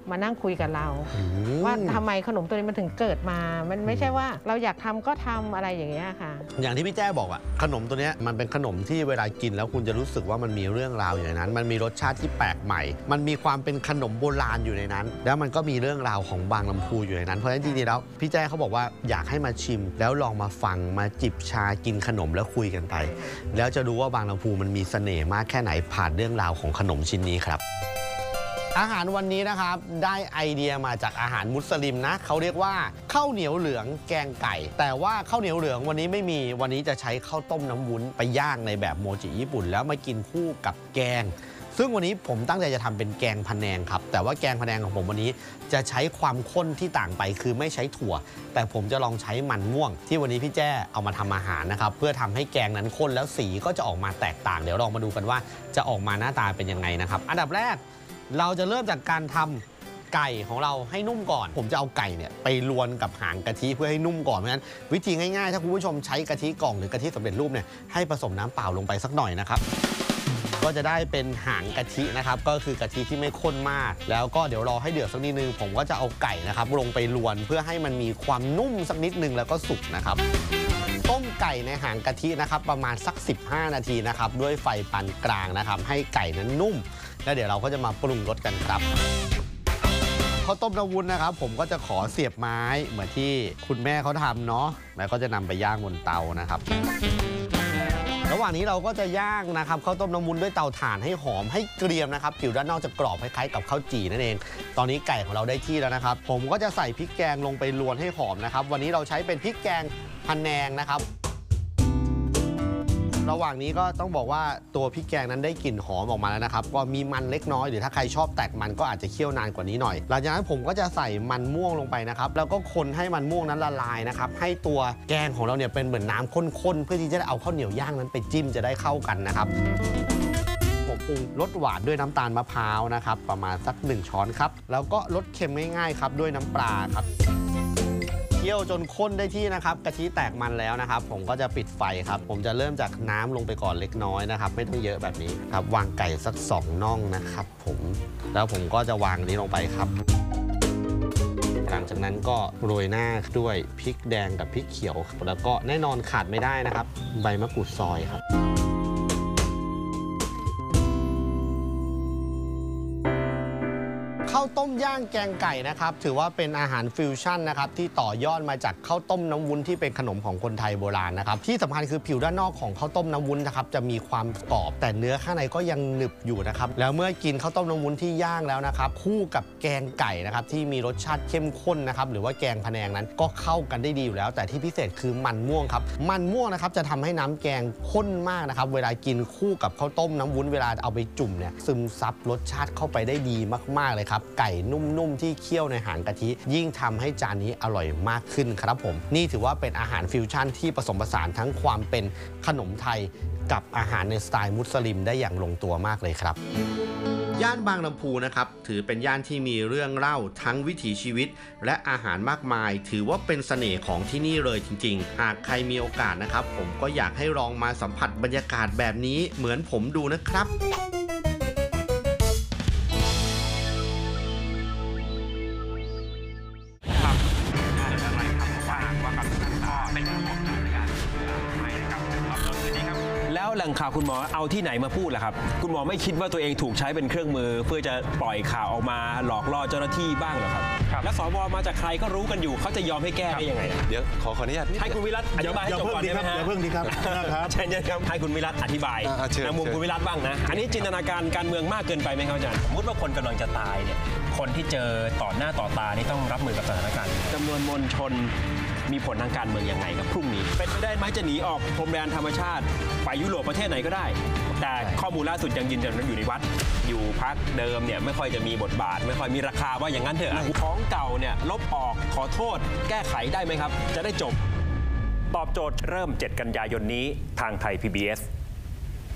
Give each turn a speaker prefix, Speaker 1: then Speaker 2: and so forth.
Speaker 1: มานั่งคุยกับเราว่าทำไมขนมตัวนี้มันถึงเกิดมามันไม่ใช่ว่าเราอยากทำก็ทำอะไรอย่างเงี้ยค่ะ
Speaker 2: อย่างที่พี่แจ้บอกอะขนมตัวนี้มันเป็นขนมที่เวลากินแล้วคุณจะรู้สึกว่ามันมีเรื่องราวอยู่ในนั้นมันมีรสชาติที่แปลกใหม่มันมีความเป็นขนมโบราณอยู่ในนั้นแล้วมันก็มีเรื่องราวของบางลำพูอยู่ในนั้นเพราะฉะนั้นจริงๆแล้วพี่แจ้เขาบอกว่าอยากให้มาชิมแล้วลองมาฟังมาจิบชากินขนมแล้วคุยกันไปแล้วจะรู้ว่าบางลำพูมันมีเสน่ห์มากแค่ไหนผ่านเรื่องราวของขนมชิ้นนี้ครับอาหารวันนี้นะครับได้ไอเดียมาจากอาหารมุสลิมนะเขาเรียกว่าข้าวเหนียวเหลืองแกงไก่แต่ว่าข้าวเหนียวเหลืองวันนี้ไม่มีวันนี้จะใช้ข้าวต้มน้ำวุ้นไปย่างในแบบโมจิญี่ปุ่นแล้วมากินคู่กับแกงซึ่งวันนี้ผมตั้งใจจะทำเป็นแกงพะแนงครับแต่ว่าแกงพะแนงของผมวันนี้จะใช้ความข้นที่ต่างไปคือไม่ใช้ถั่วแต่ผมจะลองใช้มันม่วงที่วันนี้พี่แจ้เอามาทำอาหารนะครับเพื่อทำให้แกงนั้นข้นแล้วสีก็จะออกมาแตกต่างเดี๋ยวลองมาดูกันว่าจะออกมาหน้าตาเป็นยังไงนะครับอันดับแรกเราจะเริ่มจากการทำไก่ของเราให้นุ่มก่อนผมจะเอาไก่เนี่ยไปรวนกับหางกะทิเพื่อให้นุ่มก่อนเพราะฉะนั้นวิธีง่ายๆถ้าคุณผู้ชมใช้กะทิกล่องหรือกะทิสำเร็จรูปเนี่ยให้ผสมน้ำเปล่าลงไปสักหน่อยนะครับก็จะได้เป็นหางกะทินะครับก็คือกะทิที่ไม่ข้นมากแล้วก็เดี๋ยวรอให้เดือดสักนิดนึงผมก็จะเอาไก่นะครับลงไปรวนเพื่อให้มันมีความนุ่มสักนิดนึงแล้วก็สุกนะครับต้มไก่ในหางกะทินะครับประมาณสัก15 นาทีนะครับด้วยไฟปานกลางนะครับให้ไก่นั้นนุ่มแล้วเดี๋ยวเราก็จะมาปรุงรสกันครับข้าวต้มน้ำวุ้นนะครับผมก็จะขอเสียบไม้เหมือนที่คุณแม่เขาทำเนาะแล้วก็จะนำไปย่างบนเตานะครับระหว่างนี้เราก็จะย่างนะครับข้าวต้มน้ำวุ้นด้วยเตาถ่านให้หอมให้เกรียมนะครับผิวด้านนอกจะกรอบคล้ายๆกับข้าวจี่นั่นเองตอนนี้ไก่ของเราได้ที่แล้วนะครับผมก็จะใส่พริกแกงลงไปรวนให้หอมนะครับวันนี้เราใช้เป็นพริกแกงพะแนงนะครับระหว่างนี้ก็ต้องบอกว่าตัวพริกแกงนั้นได้กลิ่นหอมออกมาแล้วนะครับก็มีมันเล็กน้อยหรือถ้าใครชอบแตกมันก็อาจจะเคี่ยวนานกว่านี้หน่อยหลังจากนั้นผมก็จะใส่มันม่วงลงไปนะครับแล้วก็คนให้มันม่วงนั้นละลายนะครับให้ตัวแกงของเราเนี่ยเป็นเหมือนน้ำข้นๆเพื่อที่จะได้เอาข้าวเหนียวย่างนั้นไปจิ้มจะได้เข้ากันนะครับผมปรุงรสหวานด้วยน้ำตาลมะพร้าวนะครับประมาณสัก1 ช้อนครับแล้วก็รสเค็มง่ายๆครับด้วยน้ำปลาครับเคี่ยวจนข้นได้ที่นะครับกะทิแตกมันแล้วนะครับผมก็จะปิดไฟครับผมจะเริ่มจากน้ำลงไปก่อนเล็กน้อยนะครับไม่ต้องเยอะแบบนี้ครับวางไก่สัก2 น่องนะครับผมแล้วผมก็จะวางนี้ลงไปครับหลังจากนั้นก็โรยหน้าด้วยพริกแดงกับพริกเขียวแล้วก็แน่นอนขาดไม่ได้นะครับใบมะกรูดซอยครับข้าวต้มย่างแกงไก่นะครับถือว่าเป็นอาหารฟิวชั่นนะครับที่ต่อยอดมาจากข้าวต้มน้ำวุ้นที่เป็นขนมของคนไทยโบราณนะครับที่สำคัญคือผิวด้านนอกของข้าวต้มน้ำวุ้นนะครับจะมีความกรอบแต่เนื้อข้างในก็ยังหนึบอยู่นะครับแล้วเมื่อกินข้าวต้มน้ำวุ้นที่ย่างแล้วนะครับคู่กับแกงไก่นะครับที่มีรสชาติเข้มข้นนะครับหรือว่าแกงพะแนงนั้นก็เข้ากันได้ดีอยู่แล้วแต่ที่พิเศษคือมันม่วงครับมันม่วงนะครับจะทำให้น้ำแกงข้นมากนะครับเวลากินคู่กับข้าวต้มน้ำวุ้นเวลาเอาไปจุ่มเนี่ยซึมซับรสชาติเข้าไปได้ดีมากๆเลยครับไก่นุ่มๆที่เคี่ยวในหางกะทิยิ่งทำให้จานนี้อร่อยมากขึ้นครับผมนี่ถือว่าเป็นอาหารฟิวชั่นที่ผสมผสานทั้งความเป็นขนมไทยกับอาหารในสไตล์มุสลิมได้อย่างลงตัวมากเลยครับย่านบางลำพูนะครับถือเป็นย่านที่มีเรื่องเล่าทั้งวิถีชีวิตและอาหารมากมายถือว่าเป็นเสน่ห์ของที่นี่เลยจริงๆหากใครมีโอกาสนะครับผมก็อยากให้ลองมาสัมผัสบรรยากาศแบบนี้เหมือนผมดูนะครับ
Speaker 3: แล้วแหล่งข่าวคุณหมอเอาที่ไหนมาพูดล่ะครับคุณหมอไม่คิดว่าตัวเองถูกใช้เป็นเครื่องมือเพื่อจะปล่อยข่าวออกมาหลอกล่อเจ้าหน้าที่บ้างเหรอครับแล้วสวมาจากใครก็รู้กันอยู่เขาจะยอมให้แก้ได้ยังไง
Speaker 4: เดี๋ยวขออนุญาต
Speaker 3: ให้คุณวิรัตอธิบายให้จบก่อนได้ไหมฮะ
Speaker 4: อย่าเพิ่งดีครับ
Speaker 3: เชิญครับให้คุณวิรัตอธิบายในมุมคุณวิรัตบ้างนะอันนี้จินตนาการการเมืองมากเกินไปไหมครับอาจารย์สมมติว่าคนกำลังจะตายเนี่ยคนที่เจอต่อหน้าต่อตานี่ต้องรับมือกับสถานการณ์จำนวนมวลชนมีผลทางการเมืองยังไงกับพรุ่งนี้เป็นไปได้ไหมจะหนีออกพรมแดนธรรมชาติไปยุโรปประเทศไหนก็ได้แต่ข้อมูลล่าสุดยังยืนยันว่าอยู่ในวัดอยู่พักเดิมเนี่ยไม่ค่อยจะมีบทบาทไม่ค่อยมีราคาว่าอย่างนั้นเถอะของเก่าเนี่ยลบออกขอโทษแก้ไขได้ไหมครับจะได้จบตอบโจทย์เริ่ม7 กันยายนนี้ทางไทย PBS